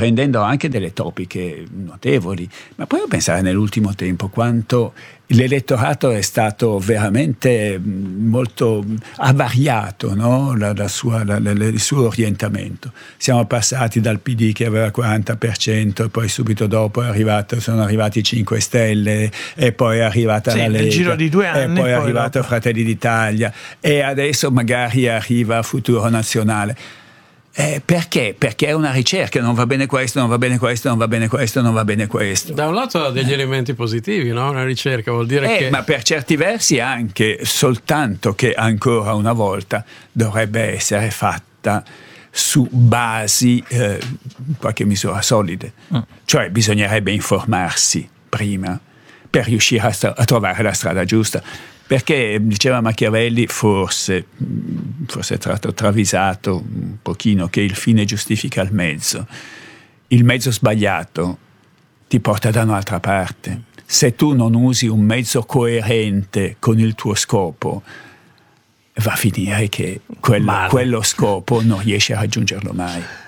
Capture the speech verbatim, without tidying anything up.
prendendo anche delle topiche notevoli. Ma poi pensare nell'ultimo tempo quanto l'elettorato è stato veramente molto avariato, no? la, la sua, la, la, il suo orientamento. Siamo passati dal P D che aveva il quaranta per cento e poi subito dopo è arrivato, sono arrivati i cinque Stelle e poi è arrivata sì, la Lega nel giro di due anni, e poi è poi arrivato dopo. Fratelli d'Italia e adesso magari arriva Futuro Nazionale. Eh, perché? Perché è una ricerca, non va bene questo, non va bene questo, non va bene questo, non va bene questo. Da un lato ha degli eh. elementi positivi, no? Una ricerca vuol dire eh, che... Ma per certi versi anche, soltanto che ancora una volta dovrebbe essere fatta su basi eh, in qualche misura solide. Mm. Cioè bisognerebbe informarsi prima per riuscire a, st- a trovare la strada giusta. Perché, diceva Machiavelli, forse, forse è stato travisato un pochino, che il fine giustifica il mezzo. Il mezzo sbagliato ti porta da un'altra parte. Se tu non usi un mezzo coerente con il tuo scopo, va a finire che quella, quello scopo non riesci a raggiungerlo mai.